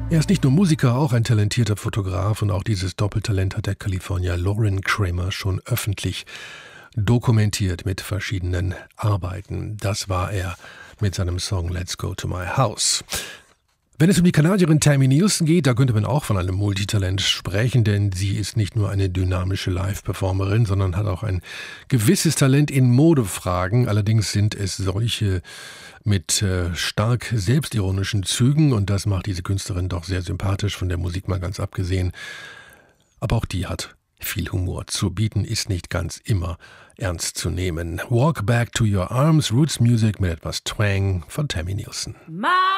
Er ist nicht nur Musiker, auch ein talentierter Fotograf und auch dieses Doppeltalent hat der Kalifornier Loren Kramer schon öffentlich dokumentiert mit verschiedenen Arbeiten. Das war er mit seinem Song Let's Go to My House. Wenn es um die Kanadierin Tammy Nielsen geht, da könnte man auch von einem Multitalent sprechen, denn sie ist nicht nur eine dynamische Live-Performerin, sondern hat auch ein gewisses Talent in Modefragen. Allerdings sind es solche mit stark selbstironischen Zügen und das macht diese Künstlerin doch sehr sympathisch, von der Musik mal ganz abgesehen. Aber auch die hat viel Humor zu bieten, ist nicht ganz immer ernst zu nehmen. Walk Back to Your Arms, Roots Music mit etwas Twang von Tammy Nielsen.